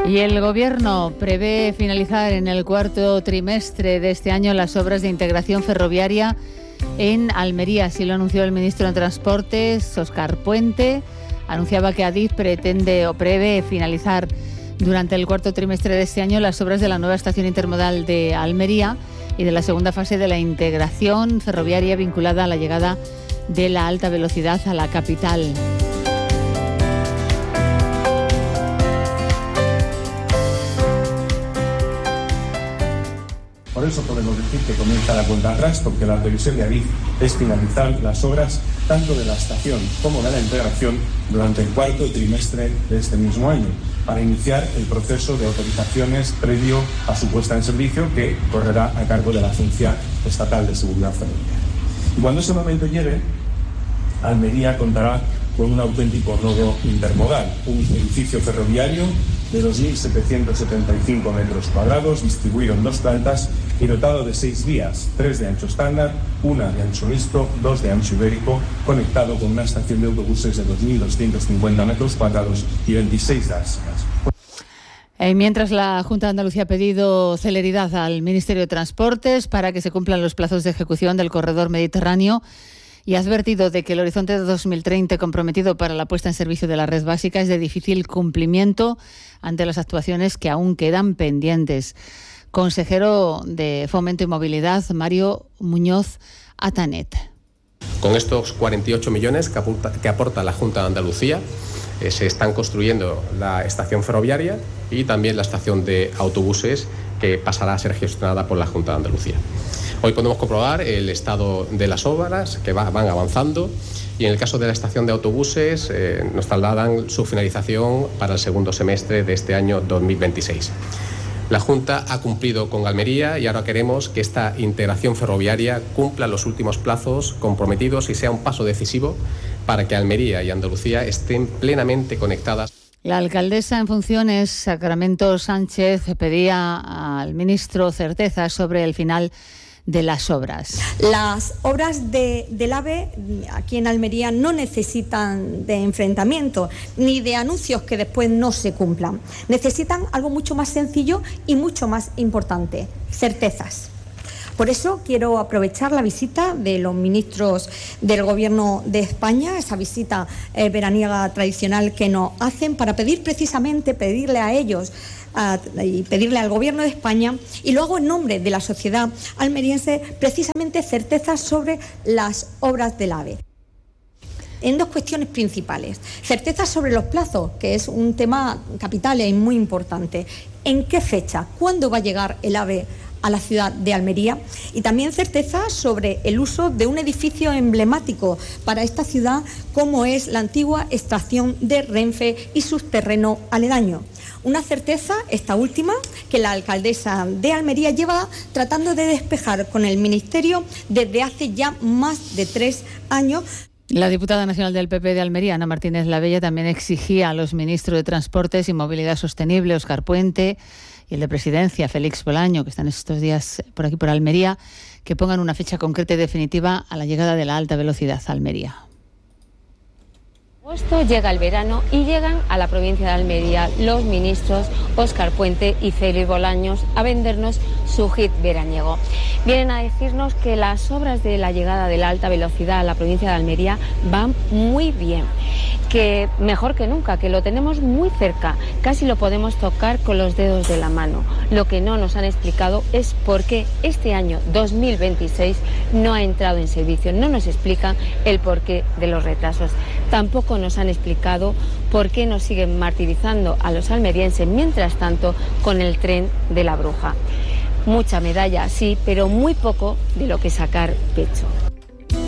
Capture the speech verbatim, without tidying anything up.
Y el Gobierno prevé finalizar en el cuarto trimestre de este año las obras de integración ferroviaria en Almería. Así lo anunció el ministro de Transportes, Óscar Puente. Anunciaba que Adif pretende o prevé finalizar durante el cuarto trimestre de este año las obras de la nueva estación intermodal de Almería y de la segunda fase de la integración ferroviaria vinculada a la llegada de la alta velocidad a la capital. Por eso podemos decir que comienza la cuenta atrás, porque la previsión de Adif es finalizar las obras tanto de la estación como de la integración durante el cuarto trimestre de este mismo año, para iniciar el proceso de autorizaciones previo a su puesta en servicio, que correrá a cargo de la Agencia Estatal de Seguridad Ferroviaria. Y cuando ese momento llegue, Almería contará con un auténtico nodo intermodal, un edificio ferroviario de dos mil setecientos setenta y cinco metros cuadrados, distribuido en dos plantas y dotado de seis vías, tres de ancho estándar, una de ancho mixto, dos de ancho ibérico, conectado con una estación de autobuses de dos mil doscientos cincuenta metros cuadrados y veintiséis dársena. Eh, mientras la Junta de Andalucía ha pedido celeridad al Ministerio de Transportes para que se cumplan los plazos de ejecución del corredor mediterráneo y ha advertido de que el horizonte de dos mil treinta comprometido para la puesta en servicio de la red básica es de difícil cumplimiento ante las actuaciones que aún quedan pendientes. Consejero de Fomento y Movilidad, Mario Muñoz Atanet. Con estos cuarenta y ocho millones que aporta, que aporta la Junta de Andalucía, eh, se están construyendo la estación ferroviaria y también la estación de autobuses, que pasará a ser gestionada por la Junta de Andalucía. Hoy podemos comprobar el estado de las obras que va, van avanzando, y en el caso de la estación de autobuses eh, nos trasladan su finalización para el segundo semestre de este año dos mil veintiséis. La Junta ha cumplido con Almería y ahora queremos que esta integración ferroviaria cumpla los últimos plazos comprometidos y sea un paso decisivo para que Almería y Andalucía estén plenamente conectadas. La alcaldesa en funciones, Sacramento Sánchez, pedía al ministro certeza sobre el final de las obras. Las obras de, del AVE aquí en Almería no necesitan de enfrentamiento ni de anuncios que después no se cumplan. Necesitan algo mucho más sencillo y mucho más importante: certezas. Por eso quiero aprovechar la visita de los ministros del Gobierno de España, esa visita eh, veraniega tradicional que nos hacen, para pedir precisamente, pedirle a ellos a, y pedirle al Gobierno de España, y lo hago en nombre de la sociedad almeriense, precisamente certezas sobre las obras del AVE. En dos cuestiones principales. Certezas sobre los plazos, que es un tema capital y muy importante. ¿En qué fecha? ¿Cuándo va a llegar el AVE a la ciudad de Almería? Y también certeza sobre el uso de un edificio emblemático para esta ciudad, como es la antigua estación de Renfe y su terreno aledaño. Una certeza, esta última, que la alcaldesa de Almería lleva tratando de despejar con el Ministerio desde hace ya más de tres años. La diputada nacional del P P de Almería, Ana Martínez Lavella, también exigía a los ministros de Transportes y Movilidad Sostenible, Óscar Puente, y el de Presidencia, Félix Bolaño, que están estos días por aquí por Almería, que pongan una fecha concreta y definitiva a la llegada de la alta velocidad a Almería. Agosto llega el verano y llegan a la provincia de Almería los ministros Óscar Puente y Félix Bolaños a vendernos su hit veraniego. Vienen a decirnos que las obras de la llegada de la alta velocidad a la provincia de Almería van muy bien, que mejor que nunca, que lo tenemos muy cerca, casi lo podemos tocar con los dedos de la mano. Lo que no nos han explicado es por qué este año dos mil veintiséis no ha entrado en servicio. No nos explican el porqué de los retrasos. Tampoco nos han explicado por qué nos siguen martirizando a los almerienses mientras tanto con el tren de la Bruja. Mucha medalla, sí, pero muy poco de lo que sacar pecho.